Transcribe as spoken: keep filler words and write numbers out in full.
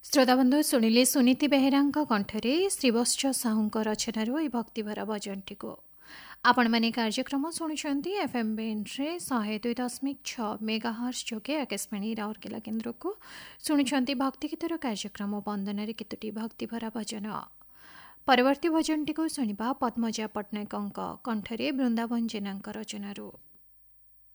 ଶ୍ରୋତାବନ୍ଧୁ ଶୁଣିଲେ ସୁନୀତି ବେହେରାଙ୍କ କଣ୍ଠରେ ଶ୍ରୀବତ୍ସ ସାହୁଙ୍କ ରଚନାରୁ ଏହି ଭକ୍ତିଭରା ଭଜନଟିକୁ। ଆପଣମାନେ କାର୍ଯ୍ୟକ୍ରମ ଶୁଣୁଛନ୍ତି ଏଫ୍ଏମ୍ ବେଣ୍ଡରେ ଶହେ ଦୁଇ ଦଶମିକ ଛଅ ମେଗାହର୍ସ ଯୋଗେ ଆକାଶବାଣୀ ରାଉରକେଲା କେନ୍ଦ୍ରକୁ। ଶୁଣୁଛନ୍ତି ଭକ୍ତିଗୀତର କାର୍ଯ୍ୟକ୍ରମ ବନ୍ଦନାରେ କେତୋଟି ଭକ୍ତିଭରା ଭଜନ। ପରବର୍ତ୍ତୀ ଭଜନଟିକୁ ଶୁଣିବା ପଦ୍ମଜା ପଟ୍ଟନାୟକଙ୍କ କଣ୍ଠରେ ବୃନ୍ଦାବନ ଜେନାଙ୍କ ରଚନାରୁ।